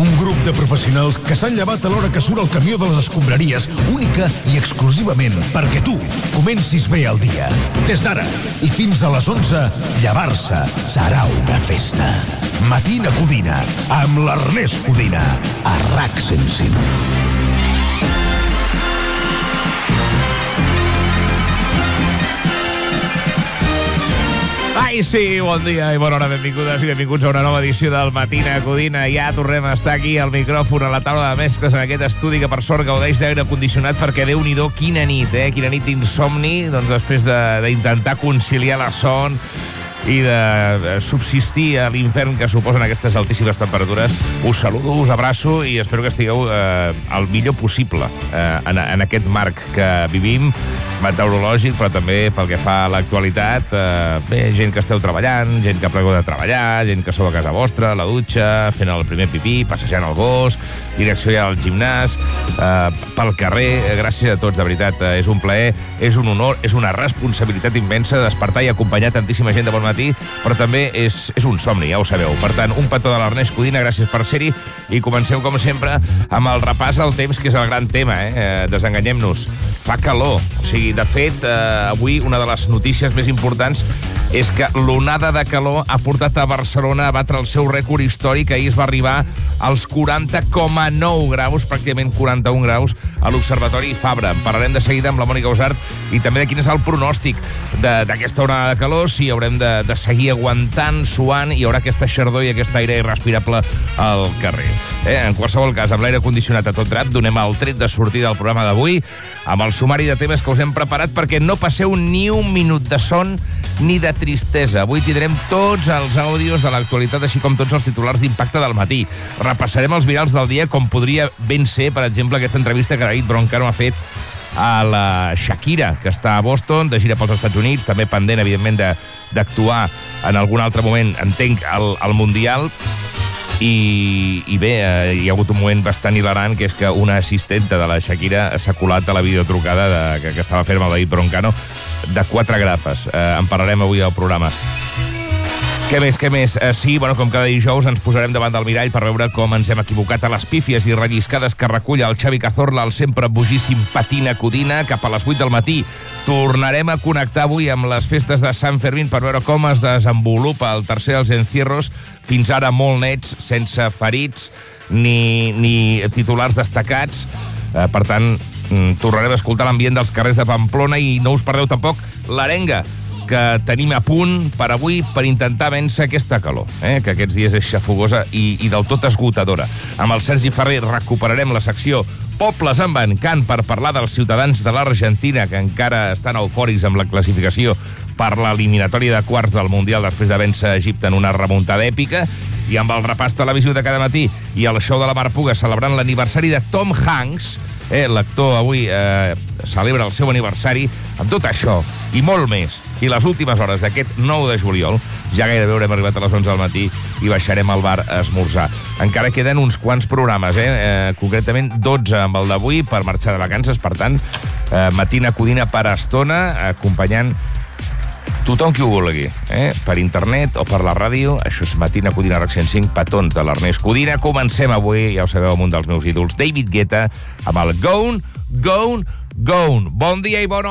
Un grup de professionals que s'han llevat a l'hora que surt el camió de les escombraries, única i exclusivament perquè tu comencis bé el dia. Des d'ara i fins a les 11, llevar-se serà una festa. Matina Codina, amb l'Ernest Codina, a RAC 105. Ai, sí, bon dia i bona hora, benvingudes i benvinguts a una nova edició del Matina Codina. Ja tornem a estar aquí al micròfon, a la taula de mescles, en aquest estudi que per sort gaudeix d'aire condicionat, perquè Déu-n'hi-do, quina nit, quina nit d'insomni, doncs després d'intentar conciliar la son i de subsistir a l'infern que suposen aquestes altíssimes temperatures. Us saludo, us abraço i espero que estigueu el millor possible en aquest marc que vivim, meteorològic, però també pel que fa a l'actualitat. Bé, gent que esteu treballant, gent que plegeu de treballar, gent que sou a casa vostra, a la dutxa, fent el primer pipí, passejant el gos, direcció ja al gimnàs, pel carrer. Gràcies a tots, de veritat. És un plaer, és un honor, és una responsabilitat immensa despertar i acompanyar tantíssima gent de bon matí, però també és un somni, ja ho sabeu. Per tant, un petó de l'Ernest Codina, gràcies per ser-hi, i comencem, com sempre, amb el repàs del temps, que és el gran tema, Desenganyem-nos. Fa calor. O sigui, de fet, avui una de les notícies més importants és que l'onada de calor ha portat a Barcelona a batre el seu rècord històric. Ahir es va arribar als 40,9 graus, pràcticament 41 graus, a l'Observatori Fabra. En parlarem de seguida amb la Mònica Usart i també de quin és el pronòstic d'aquesta onada de calor, si haurem de seguir aguantant, suant, i hi haurà aquesta xardor i aquest aire irrespirable al carrer. En qualsevol cas, amb l'aire condicionat a tot drap, donem el tret de sortida del programa d'avui, amb el sumari de temes que us hem preparat perquè no passeu ni un minut de son ni de tristesa. Avui tindrem tots els àudios de l'actualitat, així com tots els titulars d'impacte del matí. Repassarem els virals del dia, com podria ben ser, per exemple, aquesta entrevista que David Broncano ha fet a la Shakira, que està a Boston, de gira pels Estats Units, també pendent, evidentment, d'actuar en algun altre moment, entenc, al Mundial. I bé, hi ha hagut un moment bastant hilarant, que és que una assistenta de la Shakira s'ha colat a la videotrucada que estava fent amb el David Broncano, de 4 grapes. En parlarem avui al programa. Què més? Sí, com cada dijous ens posarem davant del mirall per veure com ens hem equivocat a les pífies i relliscades que recull el Xavi Cazorla, el sempre bogíssim Patina Codina. Cap a les 8 del matí tornarem a connectar avui amb les festes de Sant Fermín per veure com es desenvolupa el tercer dels encierros, fins ara molt nets, sense ferits ni titulars destacats. Per tant, tornarem a escoltar l'ambient dels carrers de Pamplona i no us perdeu tampoc l'arenga que tenim a punt per avui per intentar vèncer aquesta calor, que aquests dies és xafogosa i del tot esgotadora. Amb el Sergi Ferrer recuperarem la secció Pobles amb encant per parlar dels ciutadans de l'Argentina que encara estan eufòrics amb la classificació per l'eliminatòria de quarts del Mundial després de vèncer Egipte en una remuntada èpica, i amb el repàs televisiu de cada matí i el show de la Mar Puga celebrant l'aniversari de Tom Hanks. L'actor avui celebra el seu aniversari. Amb tot això i molt més, i les últimes hores d'aquest 9 de juliol, ja gairebé haurem arribat a les 11 del matí i baixarem al bar a esmorzar. Encara queden uns quants programes, concretament 12 amb el d'avui per marxar de vacances. Per tant, Matina Codina per estona, acompanyant tothom qui ho vulgui, per internet o per la ràdio. Això és Matina Codina, RAC 105, petons de l'Ernest Codina. Comencem avui, ja ho sabeu, amb un dels meus ídols, David Guetta, amb el Gone, Gone, Gone. Bon dia i bona